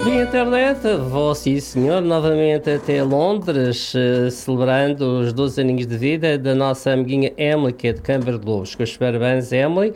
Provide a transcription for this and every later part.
Via internet, vou sim senhor, novamente até Londres, celebrando os 12 aninhos de vida da nossa amiguinha Emily, que é de Câmara de Lobos, com os parabéns, Emily.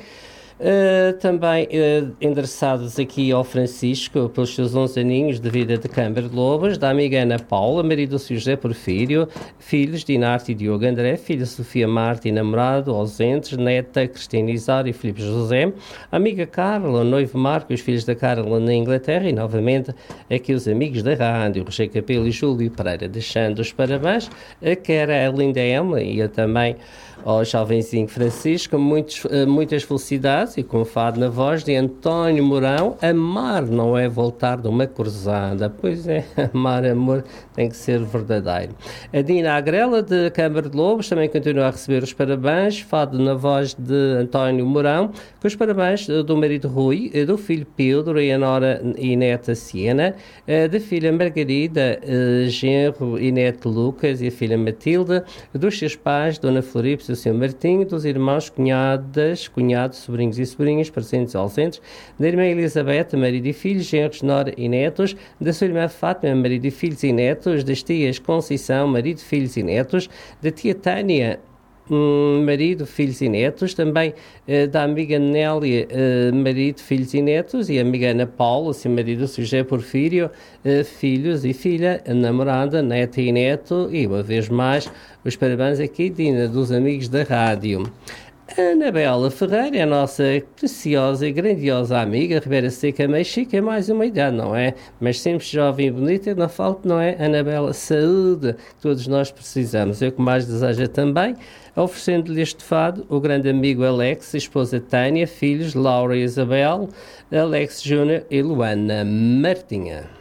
Também endereçados aqui ao Francisco, pelos seus 11 aninhos de vida de Câmara de Lobos, da amiga Ana Paula, marido do Sr. José Porfírio, filhos Dinarte e Diogo André, filha Sofia Marta e namorado, ausentes, neta Cristina Isário e Filipe José, amiga Carla, o noivo Marco e os filhos da Carla na Inglaterra, e novamente aqui os amigos da rádio, Roger Capelo e Júlio Pereira, deixando os parabéns a quer a linda Emily e a também ao jovenzinho Francisco, muitas felicidades e com fado na voz de António Mourão. Amar não é voltar de uma cruzada, pois é, amar, amor tem que ser verdadeiro. A Dina Agrela de Câmara de Lobos também continua a receber os parabéns, fado na voz de António Mourão, com os parabéns do marido Rui, do filho Pedro e a nora e neta Siena, da filha Margarida, genro e neto Lucas e a filha Matilde, dos seus pais, Dona Floripe, do Sr. Martinho, dos irmãos, cunhados, sobrinhos e sobrinhas, presentes e ausentes, da irmã Elizabeth, marido e filhos, genros, nora e netos, da sua irmã Fátima, marido e filhos e netos, das tias Conceição, marido, filhos e netos, da tia Tânia, marido, filhos e netos, também da amiga Nélia, marido, filhos e netos, e a amiga Ana Paula, seu marido, Sr. José Porfírio, filhos e filha, namorada, neta e neto, e uma vez mais, os parabéns aqui, Dina, dos amigos da rádio. Anabela Ferreira é a nossa preciosa e grandiosa amiga, Ribeira Seca, meio chica, é mais uma idade, não é? Mas sempre jovem e bonita, não falta, não é? Anabela, saúde, que todos nós precisamos. Eu que mais desejo também, oferecendo-lhe este fado, o grande amigo Alex, esposa Tânia, filhos Laura e Isabel, Alex Júnior e Luana Martinha.